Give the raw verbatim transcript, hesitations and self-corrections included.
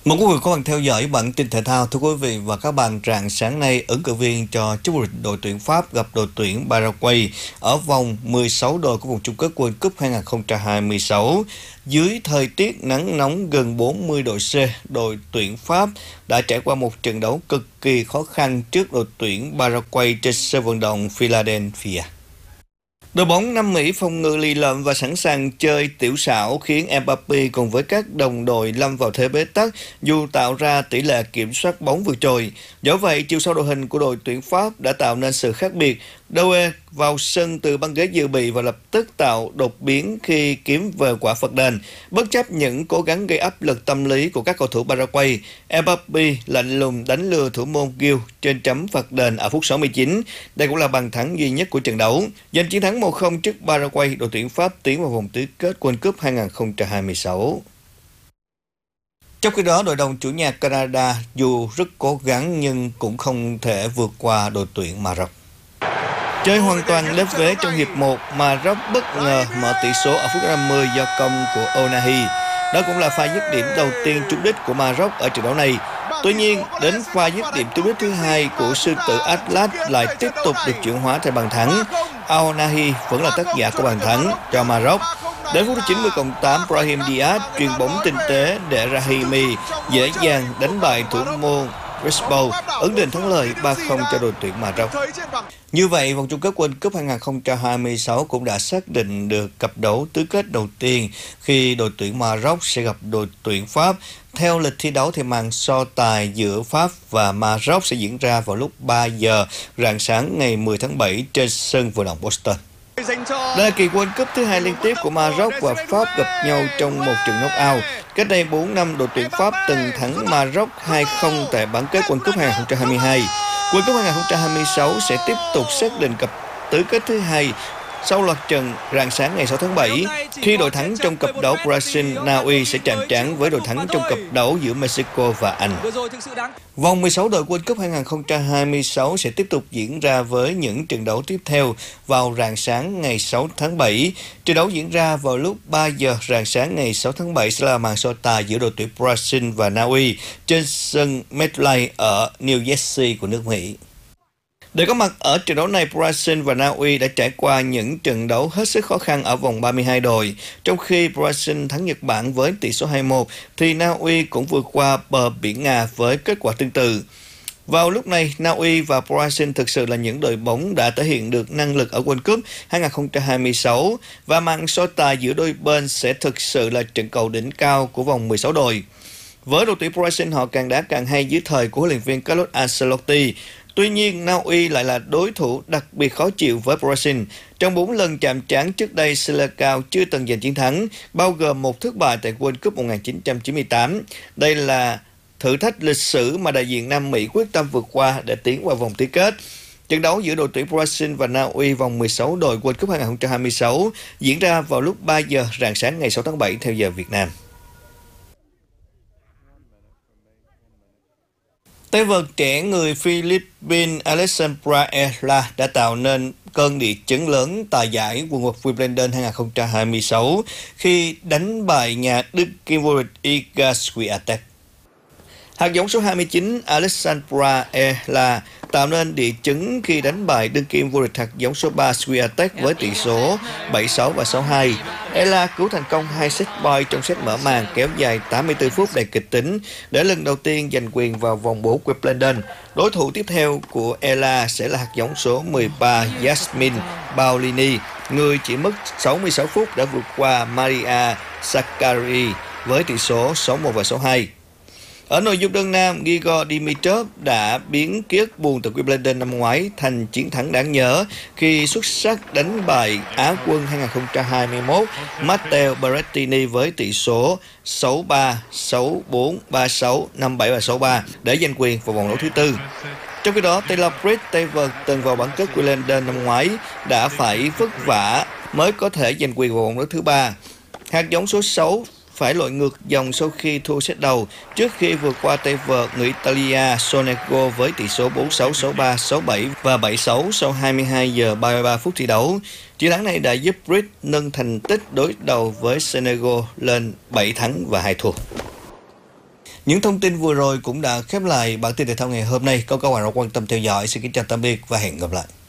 Một quý vị có bạn theo dõi bản tin thể thao. Thưa quý vị và các bạn, rạng sáng nay, ứng cử viên cho chức vô địch đội tuyển Pháp gặp đội tuyển Paraguay ở vòng mười sáu đội của vòng chung kết World Cup hai không hai sáu. Dưới thời tiết nắng nóng gần bốn mươi độ C, đội tuyển Pháp đã trải qua một trận đấu cực kỳ khó khăn trước đội tuyển Paraguay trên sân vận động Philadelphia. Đội bóng Nam Mỹ phòng ngự lì lợm và sẵn sàng chơi tiểu xảo khiến Mbappé cùng với các đồng đội lâm vào thế bế tắc dù tạo ra tỷ lệ kiểm soát bóng vượt trội. Dẫu vậy, chiều sâu đội hình của đội tuyển Pháp đã tạo nên sự khác biệt. Doué vào sân từ băng ghế dự bị và lập tức tạo đột biến khi kiếm về quả phạt đền. Bất chấp những cố gắng gây áp lực tâm lý của các cầu thủ Paraguay, Mbappé lạnh lùng đánh lừa thủ môn Gil trên chấm phạt đền ở phút sáu mươi chín. Đây cũng là bàn thắng duy nhất của trận đấu. Giành chiến thắng một không trước Paraguay, đội tuyển Pháp tiến vào vòng tứ kết World Cup hai không hai sáu. Trong khi đó, đội đồng chủ nhà Canada dù rất cố gắng nhưng cũng không thể vượt qua đội tuyển Maroc. Chơi hoàn toàn lép vế trong hiệp một, Maroc bất ngờ mở tỷ số ở phút năm mươi do công của Ounahi. Đó cũng là pha dứt điểm đầu tiên trúng đích của Maroc ở trận đấu này. Tuy nhiên, đến pha dứt điểm trúng đích thứ hai của sư tử Atlas lại tiếp tục được chuyển hóa thành bàn thắng. Ounahi vẫn là tác giả của bàn thắng cho Maroc. Đến phút chín mươi cộng tám, Brahim Diaz chuyền bóng tinh tế để Rahimi dễ dàng đánh bại thủ môn Crespo, ấn định thắng lợi ba không cho đội tuyển Maroc. Như vậy, vòng chung kết World Cup hai không hai sáu cũng đã xác định được cặp đấu tứ kết đầu tiên khi đội tuyển Maroc sẽ gặp đội tuyển Pháp. Theo lịch thi đấu thì màn so tài giữa Pháp và Maroc sẽ diễn ra vào lúc ba giờ rạng sáng ngày mười tháng bảy trên sân vận động Boston. Đây là kỳ World Cup thứ hai liên tiếp của Maroc và Pháp gặp nhau trong một trận knock-out. Cách đây bốn năm, đội tuyển Pháp từng thắng Maroc hai không tại bán kết World Cup hai không hai hai. World Cup hai không hai sáu sẽ tiếp tục xác định cặp tứ kết thứ hai sau loạt trận rạng sáng ngày sáu tháng bảy, khi đội thắng trong cặp đấu Brazil-Na Uy sẽ chạm trán với đội thắng trong cặp đấu giữa Mexico và Anh. Vòng mười sáu đội World Cup hai không hai sáu sẽ tiếp tục diễn ra với những trận đấu tiếp theo vào rạng sáng ngày sáu tháng bảy. Trận đấu diễn ra vào lúc ba giờ rạng sáng ngày sáu tháng bảy sẽ là màn so tài giữa đội tuyển Brazil và Na Uy trên sân MetLife ở New Jersey của nước Mỹ. Để có mặt ở trận đấu này, Brazil và Na Uy đã trải qua những trận đấu hết sức khó khăn ở vòng ba mươi hai đội. Trong khi Brazil thắng Nhật Bản với tỷ số hai một, thì Na Uy cũng vượt qua bờ biển Nga với kết quả tương tự. Vào lúc này, Na Uy và Brazil thực sự là những đội bóng đã thể hiện được năng lực ở World Cup hai không hai sáu và màn so tài giữa đôi bên sẽ thực sự là trận cầu đỉnh cao của vòng mười sáu đội. Với đội tuyển Brazil, họ càng đá càng hay dưới thời của huấn luyện viên Carlo Ancelotti. Tuy nhiên, Na Uy lại là đối thủ đặc biệt khó chịu với Brazil. Trong bốn lần chạm trán trước đây, Selecao chưa từng giành chiến thắng, bao gồm một thất bại tại World Cup một nghìn chín trăm chín mươi tám. Đây là thử thách lịch sử mà đại diện Nam Mỹ quyết tâm vượt qua để tiến vào vòng tứ kết. Trận đấu giữa đội tuyển Brazil và Na Uy vòng mười sáu đội World Cup hai không hai sáu diễn ra vào lúc ba giờ rạng sáng ngày sáu tháng bảy theo giờ Việt Nam. Tay vợt trẻ người Philippines Alexandra Ela đã tạo nên cơn địa chấn lớn tại giải quần vợt Wimbledon hai không hai sáu khi đánh bại nhà Đức kim vô địch Iga Swiatek. Hạt giống số hai mươi chín Alexandra Ela tạo nên địa chấn khi đánh bại đương kim vô địch hạt giống số ba Swiatek với tỷ số bảy sáu và sáu hai. Ela cứu thành công hai set point trong set mở màn kéo dài tám mươi tư phút đầy kịch tính để lần đầu tiên giành quyền vào vòng bốn Wimbledon. Đối thủ tiếp theo của Ela sẽ là hạt giống số mười ba Yasmin Paolini, người chỉ mất sáu mươi sáu phút đã vượt qua Maria Sakkari với tỷ số sáu một và sáu hai. Ở nội dung đơn nam, Grigor Dimitrov đã biến ký ức buồn từ Wimbledon năm ngoái thành chiến thắng đáng nhớ khi xuất sắc đánh bại Á quân hai không hai mốt Matteo Berrettini với tỷ số sáu ba, sáu bốn, ba sáu, năm bảy và sáu ba để giành quyền vào vòng đấu thứ tư. Trong khi đó, Taylor Fritz, tay vợt từng vào bán kết Wimbledon năm ngoái, đã phải vất vả mới có thể giành quyền vào vòng đấu thứ ba. Hạt giống số sáu phải lội ngược dòng sau khi thua set đầu trước khi vượt qua tay vợt người Italia Sonego với tỷ số bốn sáu, sáu ba, sáu bảy và bảy sáu sau hai mươi hai giờ ba mươi ba phút thi đấu. Chiến thắng này đã giúp Fritz nâng thành tích đối đầu với Sonego lên bảy thắng và hai thua. Những thông tin vừa rồi cũng đã khép lại bản tin thể thao ngày hôm nay. Cảm ơn các bạn đã quan tâm theo dõi. Xin kính chào tạm biệt và hẹn gặp lại.